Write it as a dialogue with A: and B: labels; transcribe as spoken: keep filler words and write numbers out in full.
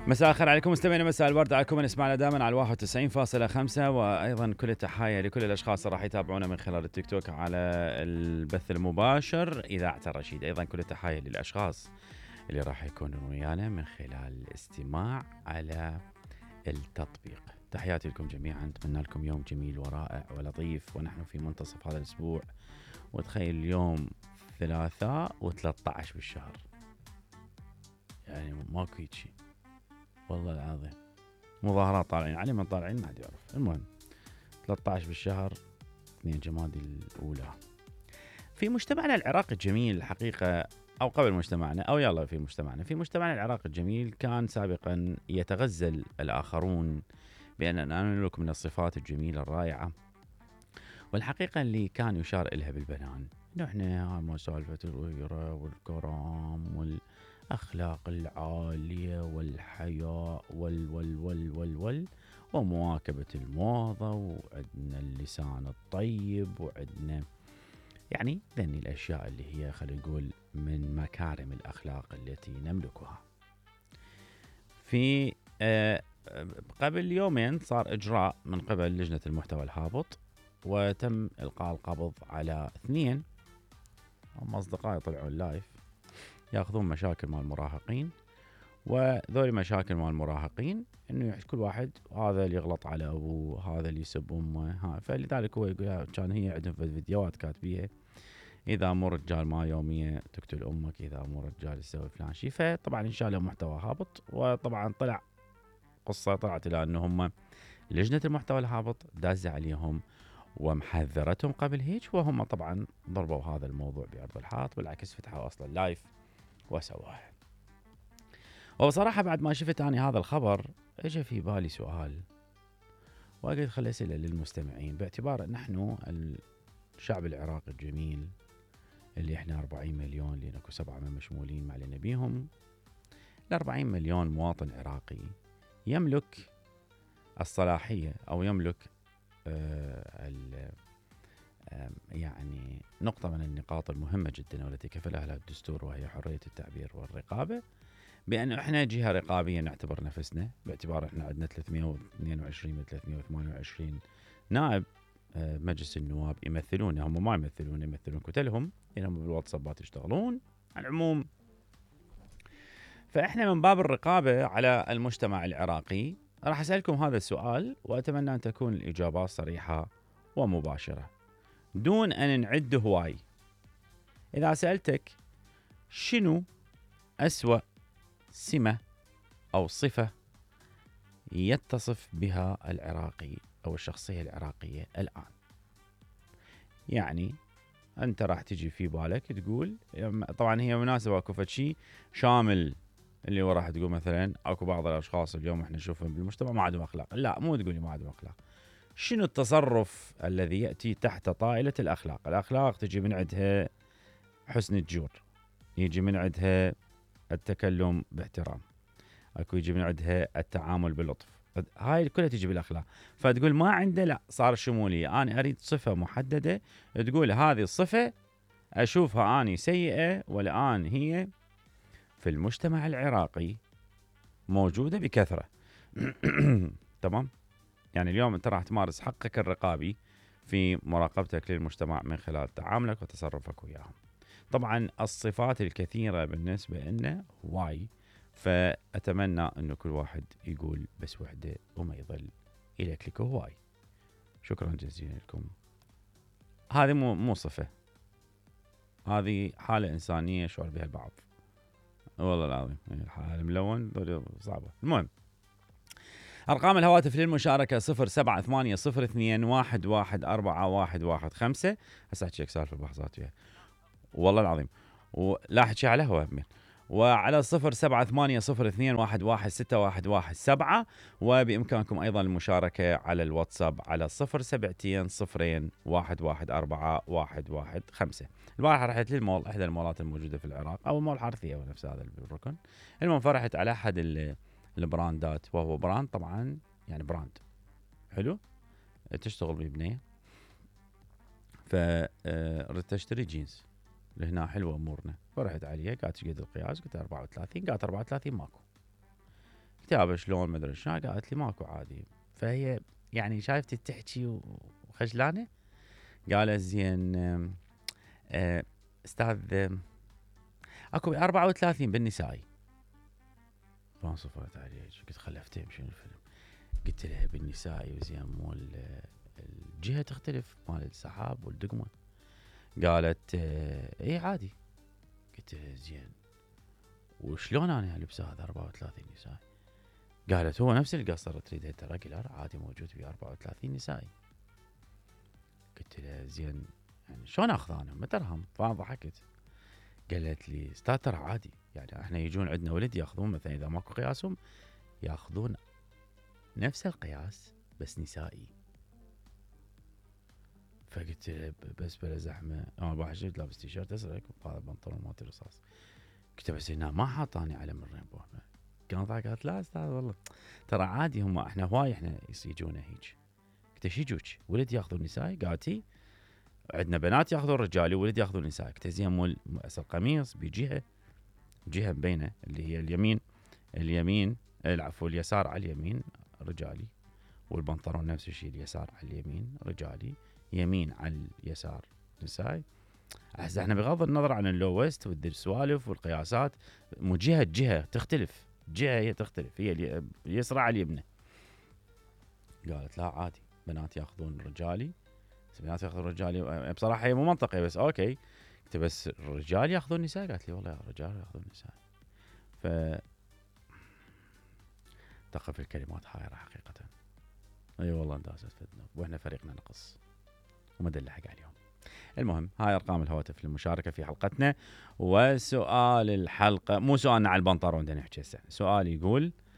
A: مساء الخير عليكم مستمعينا، مساء الورد عليكم من اسمعنا دائما على واحد وتسعين فاصلة خمسة، وايضا كل التحايا لكل الاشخاص اللي راح يتابعونا من خلال التيك توك على البث المباشر اذاعه الرشيد. ايضا كل التحايا للاشخاص اللي راح يكونون ويانا من خلال الاستماع على التطبيق. تحياتي لكم جميعا، اتمنى لكم يوم جميل ورائع ولطيف، ونحن في منتصف هذا الاسبوع، وتخيل اليوم ثلاثاء وثلاثة عشر بالشهر، يعني ماكو شيء والله العظيم. مظاهرات طالعين علي من طالعين ما حد يعرف. المهم ثلاثة عشر بالشهر اثنين جمادي الأولى. في مجتمعنا العراقي الجميل الحقيقة، أو قبل مجتمعنا أو يلا في مجتمعنا في مجتمعنا العراقي الجميل، كان سابقا يتغزل الآخرون بأننا نملك من الصفات الجميلة الرائعة، والحقيقة اللي كان يشار إلها بالبنان، إنه إحنا هاي سالفة الغيرة والكرم وال أخلاق العالية والحياء وال وال وال وال وال ومواكبة الموضة، وعندنا اللسان الطيب، وعندنا يعني ذني الأشياء اللي هي خلينا نقول من مكارم الأخلاق التي نملكها. في آه قبل يومين صار إجراء من قبل لجنة المحتوى الهابط، وتم إلقاء القبض على اثنين هم أصدقائي طلعوا اللايف ياخذون مشاكل مال المراهقين، وذول مشاكل مال المراهقين انه كل واحد هذا اللي يغلط على ابوه، هذا اللي يسب امه، ها فلذلك هو يقول كان هي عندهم فيديوهات كاتبيها اذا مو رجال ما يوميه تقتل امك، اذا مو رجال يسوي فلان شيء. فطبعا ان شاء الله محتوى هابط، وطبعا طلع قصه طلعت الى انه هم لجنه المحتوى الهابط دازه عليهم ومحذرتهم قبل هيك، وهم طبعا ضربوا هذا الموضوع بارض الحائط، بالعكس فتحوا اصلا لايف وسواه. وبصراحة بعد ما شفت أنا هذا الخبر اجى في بالي سؤال، وقلت خل أسئلة للمستمعين، باعتبار نحن الشعب العراقي الجميل اللي احنا أربعين مليون، اللي نكو سبعة من مشمولين ما علينا بيهم، الأربعين مليون مواطن عراقي يملك الصلاحية أو يملك آه آه يعني نقطة من النقاط المهمة جدا والتي كفلها لها الدستور، وهي حرية التعبير والرقابة، بأن احنا جهة رقابية نعتبر نفسنا، باعتبار احنا عندنا ثلاثمئة واثنين وعشرين من ثلاثمئة وثمانية وعشرين نائب مجلس النواب يمثلون، هم ما يمثلون يمثلون كتلهم، لأنهم بالواتسابات يشتغلون على العموم. فاحنا من باب الرقابة على المجتمع العراقي راح أسألكم هذا السؤال، وأتمنى أن تكون الإجابات صريحة ومباشرة دون أن نعد هواي. إذا سألتك شنو أسوأ سمة أو صفة يتصف بها العراقي أو الشخصية العراقية الآن، يعني أنت راح تجي في بالك تقول، طبعا هي مناسبة أكو فشي شامل، اللي هو راح تقول مثلا أكو بعض الأشخاص اليوم إحنا نشوفهم بالمجتمع ما عندهم أخلاق. لا، مو تقولي ما عندهم أخلاق، شنو التصرف الذي يأتي تحت طائلة الأخلاق؟ الأخلاق تجي من عندها حسن الجور، يجي من عندها التكلم باحترام، اكو يجي من عندها التعامل بلطف، هاي كلها تجي بالاخلاق. فتقول ما عنده، لا، صار شموليه، انا اريد صفه محدده تقول هذه الصفه اشوفها اني سيئه، والان هي في المجتمع العراقي موجوده بكثره. تمام، يعني اليوم انت راح تمارس حقك الرقابي في مراقبتك للمجتمع من خلال تعاملك وتصرفك وياهم. طبعا الصفات الكثيره بالنسبه لنا واي، فأتمنى أنه كل واحد يقول بس وحدة وما يظل إليك لك هواي. شكرا جزيلا لكم. هذه مو مو صفة، هذه حالة إنسانية شعر بها البعض، والله العظيم الحالة ملون صعبة. المهم أرقام الهواتف للمشاركة صفر سبعة ثمانية صفر اثنين واحد واحد أربعة واحد واحد خمسة. هسه أحكي لك سالفة بلحظات وياها والله العظيم، ولا أحكي على هوا من وعلى صفر سبعة ثمانية صفر اثنين واحد واحد ستة واحد واحد سبعة. وبإمكانكم أيضا المشاركة على الواتساب على صفر سبعتين صفرين واحد واحد أربعة واحد واحد خمسة. البارحة رحت للمول، إحدى المولات الموجودة في العراق، أو مول حارثية ونفس هذا الركن. المهم فرحت على أحد البراندات، وهو براند طبعا يعني براند حلو تشتغل ببنية، فردت أشتري جينز لهنا حلوة أمورنا، فرحت عليها قالت قد القياس، قلت أربعة وثلاثين، قالت أربعة وثلاثين ماكو، قلت ثيابه شلون ما ادري شنو، قالت لي ماكو عادي. فهي يعني شايفتي تحكي وخجلانه. قالت زين آه، استاذ آه، اكو أربعة وثلاثين بالنسائي. فان صفرت عليه قلت خلفتين شنو الفيلم. قلت لها بالنسائي وزين مو الجهه تختلف مال السحاب والدقمه. قالت آه، اي عادي. قلت لها زين وشلون انا البسه هذا أربعة وثلاثين نسائي؟ قالت هو نفس القصر تريده ترى؟ قلت لا عادي موجود في أربعة وثلاثين نسائي. قلت لها زين يعني شلون اخذ انا ما ترهم؟ فانا ضحكت. قالت لي استاذ ترى عادي يعني احنا يجون عندنا ولد ياخذون مثلا اذا ماكو قياسهم ياخذون نفس القياس بس نسائي. فقلت له بس بلا زحمه انا واحد شفت لابس تيشيرت ازرق وهذا بنطلون مالتي رصاص. قلت بس هنا ما حاطاني علم الرينبو. كان ضحك قالت لا استاذ والله ترى عادي هم احنا هواي احنا يجونا هيك. قلت ايش يجوك؟ ولد ياخذون نسائي؟ قالت اي عندنا بنات ياخذون رجالي وولد ياخذون نسائي. قلت زين مو القميص بجهه جهه مبينه اللي هي اليمين اليمين العفو اليسار على اليمين رجالي والبنطلون نفس الشيء اليسار على اليمين رجالي يمين على اليسار نسائي. احس احنا بغض النظر عن اللو ويست والسوالف والقياسات مو جهه جهه تختلف جهه هي تختلف هي اليسرى على اليمنى. قالت لا عادي بنات ياخذون رجالي بنات ياخذون رجالي. بصراحه هي مو منطقيه بس اوكي. قلت بس الرجال ياخذون نساء؟ قالت لي والله يا الرجال ياخذون نساء. ف تقف الكلمات حائره حقيقه. اي أيوة والله اندازت في الذنوب واحنا فريقنا نقص وما دلحق عليهم. المهم هاي ارقام الهواتف للمشاركه في حلقتنا. وسؤال الحلقه مو سؤالنا على البنطلون بدنا نحكي هسه. سؤال يقول